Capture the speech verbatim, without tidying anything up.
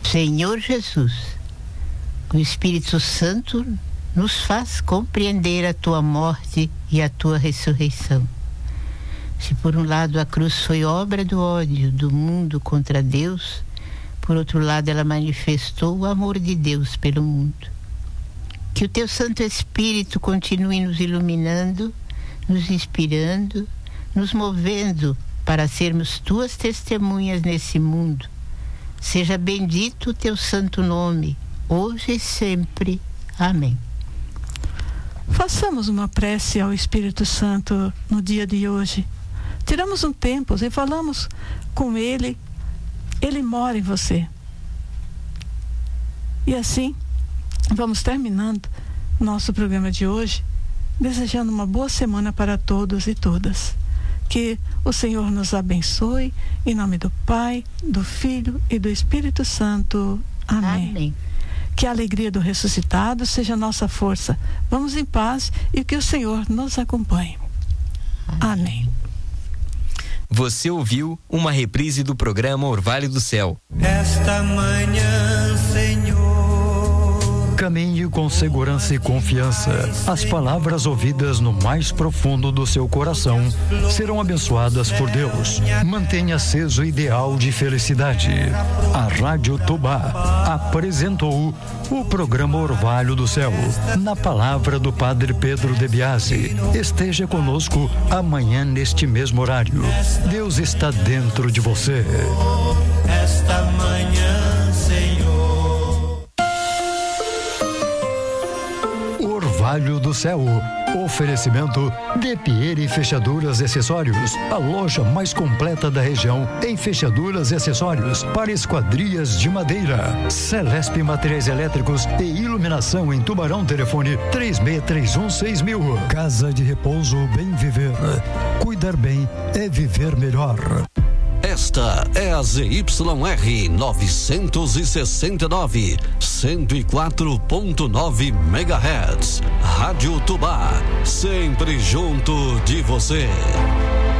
Senhor Jesus, o Espírito Santo nos faz compreender a tua morte e a tua ressurreição. Se por um lado a cruz foi obra do ódio do mundo contra Deus, por outro lado ela manifestou o amor de Deus pelo mundo. Que o teu Santo Espírito continue nos iluminando, nos inspirando, nos movendo para sermos tuas testemunhas nesse mundo. Seja bendito o teu santo nome, hoje e sempre. Amém. Façamos uma prece ao Espírito Santo no dia de hoje. Tiramos um tempo e falamos com Ele. Ele mora em você. E assim, vamos terminando nosso programa de hoje, desejando uma boa semana para todos e todas. Que o Senhor nos abençoe, em nome do Pai, do Filho e do Espírito Santo. Amém. Amém. Que a alegria do ressuscitado seja nossa força. Vamos em paz e que o Senhor nos acompanhe. Amém. Você ouviu uma reprise do programa Orvalho do Céu. Esta manhã, Senhor, caminhe com segurança e confiança. As palavras ouvidas no mais profundo do seu coração serão abençoadas por Deus. Mantenha aceso o ideal de felicidade. A Rádio Tubá apresentou o programa Orvalho do Céu, na palavra do Padre Pedro de Biasi. Esteja conosco amanhã neste mesmo horário. Deus está dentro de você. Esta manhã, Senhor. Orvalho do Céu. Oferecimento De Pieri Fechaduras e Acessórios, a loja mais completa da região em fechaduras e acessórios para esquadrias de madeira. Celesp Materiais Elétricos e Iluminação em Tubarão. Telefone três seis três um seis mil. Casa de Repouso Bem Viver. Cuidar bem é viver melhor. Esta é a Z Y R novecentos e sessenta e nove, cento e quatro ponto nove megahertz. Rádio Tubá, sempre junto de você.